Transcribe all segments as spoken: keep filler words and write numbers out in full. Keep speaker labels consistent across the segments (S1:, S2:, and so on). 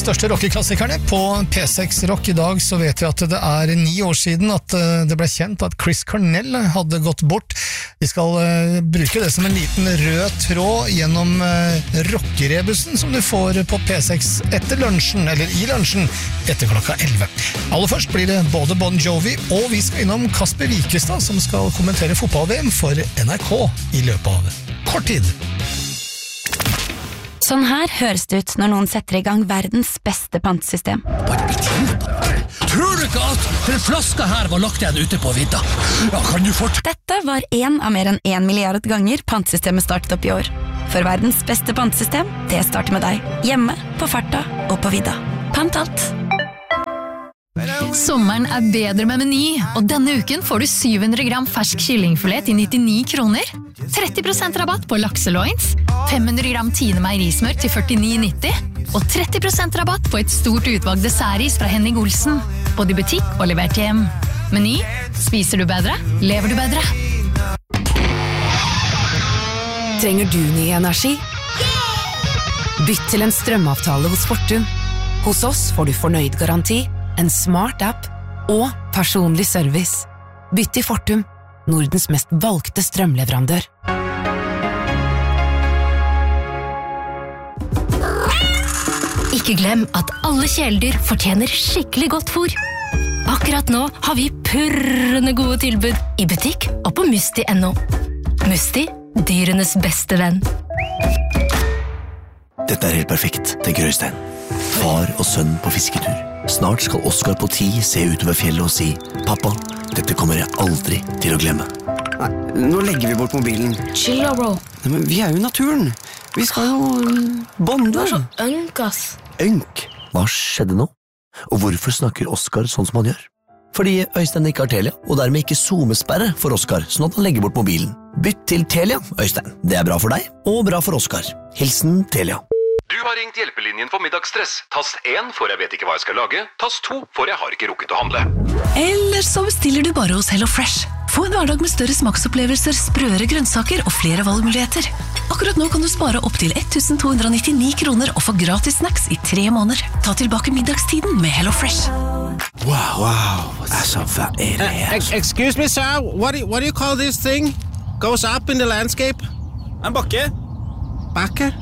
S1: største rockeklassikerne på P seks Rock. I dag så vet vi at det er ni år siden at det ble kjent at Chris Cornell hadde gått bort. Vi skal uh, bruke det som en liten rød tråd gjennom uh, rockerebussen som du får på P seks etter lunsjen, eller i lunsjen, etter klokka elleve. Aller først blir det både Bon Jovi, og vi skal innom Kasper Wikestad, som skal kommentere fotball-V M for N R K i løpet av kort tid.
S2: Sånn her høres det ut når noen setter i gang verdens beste pantesystem.
S3: Bare idiot! Tror du ikke at den flaska her var lagt igjen ute på vidda? Ja, kan du fort...
S2: Dette var en av mer enn en milliard ganger pantesystemet startet opp i år. For verdens beste pantesystem, det starter med deg. Hjemme, på farta og på vidda. Pant alt!
S4: Sommeren er bedre med Meny, og denne uken får du syv hundre gram fersk kyllingfilet til nittini kroner, tretti prosent rabatt på lakseloins, fem hundre gram Tine meierismør til førtini nitti, og tretti prosent rabatt på et stort utvalg dessertis fra Henning Olsen, både i butikk og levert hjem. Meny, spiser du bedre, lever du bedre.
S5: Trenger du ny energi? Bytt til en strømavtale hos Fortum. Hos oss får du fornøyd garanti, en smart app og personlig service. Bytt til Fortum, Nordens mest valgte strømleverandør.
S6: Ikke glem at alle kjæledyr fortjener skikkelig godt fôr. Akkurat nå har vi purrende gode tilbud i butikk og på Musti punktum no. Musti, dyrenes beste venn.
S7: Dette er helt perfekt, tenker Øystein. Far og sønn på fisketur. Snart skal Oskar på ti se utover fjellet og si «Pappa, dette kommer jeg aldri til å glemme».
S8: Nei, nå legger vi bort mobilen.
S6: Chill da, bro.
S8: Nei, men vi er jo i naturen. Vi skal jo bonde.
S6: Du er så ønk, ass.
S7: Ønk? Hva skjedde nå? Og hvorfor snakker Oskar sånn som han gjør? Fordi Øystein ikke har Telia, og dermed ikke zoomesperre for Oskar, sånn at han legger bort mobilen. Bytt til Telia, Øystein. Det er bra for deg, og bra for Oskar. Hilsen Telia.
S9: Du har ringt hjelpelinjen for middagsstress. Tast én for jeg vet ikke hva jeg skal lage. Tast to for jeg har ikke rukket å handle.
S10: Eller så bestiller du bare hos HelloFresh. Få en hverdag med større smaksopplevelser, sprøere grønnsaker og flere valgmuligheter. Akkurat nå kan du spare opp til ett tusen to hundre nittini kroner og få gratis snacks i tre måneder. Ta tilbake middagstiden med HelloFresh.
S7: Wow, wow. Altså, hva er det her?
S11: Uh, excuse me, sir. What do, you, what do you call this thing? Goes up in the landscape? En bakke. Bakke?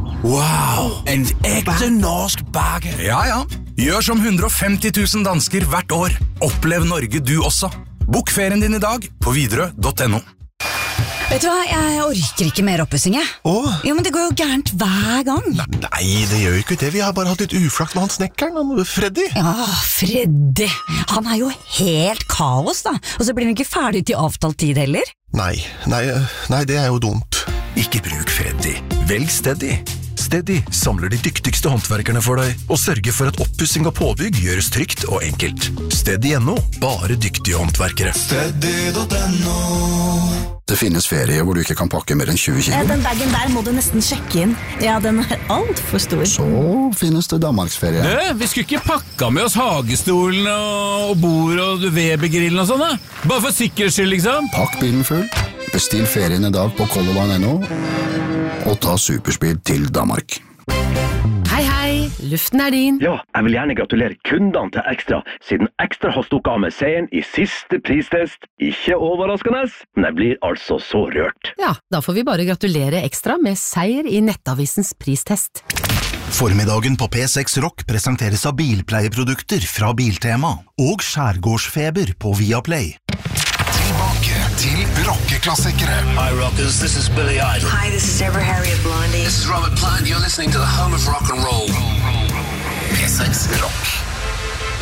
S7: Wow, en ekte norsk bakke.
S12: Ja, ja. Gjør som hundre og femti tusen dansker hvert år. Opplev Norge du også. Bok ferien din i dag på Widerøe punktum no.
S13: Vet du hva, jeg orker ikke mer oppussing, jeg.
S14: Åh?
S13: Jo, men det går jo gærent hver gang.
S14: Nei, det gjør jo ikke det. Vi har bare hatt litt uflakt med han snekkeren, han Freddy.
S13: Ja, Freddy. Han er jo helt kaos, da. Og så blir han ikke ferdig til avtalt tid heller.
S14: Nei, nei, nei, det er jo dumt.
S12: Ikke bruk Freddy. Velg Steady. Steady samler de dyktigste håndverkerne for deg og sørger for at oppussing og påbygg gjøres trygt og enkelt. Steady punktum no. Bare dyktige håndverkere.
S15: Steady punktum no.
S16: Det finnes ferie hvor du ikke kan pakke mer enn tjue kilo.
S17: Den bagen der må du nesten sjekke inn. Ja, den er alt for stor.
S16: Så finnes det Danmarksferie.
S18: Du, vi skulle ikke pakka med oss hagestolen og bord og Weber-grillen og sånn, da? Bare for sikkerhets skyld, liksom.
S16: Pakk bilen full. Bestill ferien i dag på color line punktum no. Og ta superspeed til Danmark.
S5: Hei, hei, luften er din.
S19: Ja, jeg vil gjerne gratulere kundene til Ekstra, siden Ekstra har stukket av med seieren i siste pristest. Ikke overraskende, men jeg blir altså så rørt.
S5: Ja, da får vi bare gratulere Ekstra med seier i Nettavisens pristest.
S20: Formiddagen på P seks Rock presenteres av bilpleieprodukter fra Biltema og Skjærgårdsfeber på Viaplay.
S15: Tilbake til rockeklassikere.
S21: Hi rockers, this is Billy Idol.
S22: Hi, this is Deborah Harriet Blondie.
S21: This is Robert Plant, you're listening to the home of rock and roll.
S15: P seks Rock.